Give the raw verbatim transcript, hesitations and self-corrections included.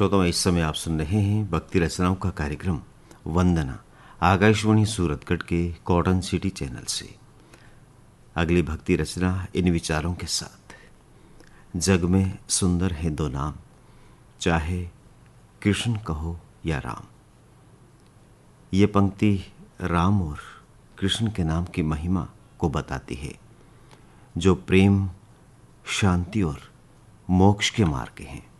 श्रोताओं, इस समय आप सुन रहे हैं भक्ति रचनाओं का कार्यक्रम वंदना, आकाशवाणी सूरतगढ़ के कॉटन सिटी चैनल से। अगली भक्ति रचना इन विचारों के साथ। जग में सुंदर है दो नाम, चाहे कृष्ण कहो या राम। ये पंक्ति राम और कृष्ण के नाम की महिमा को बताती है, जो प्रेम, शांति और मोक्ष के मार्ग हैं।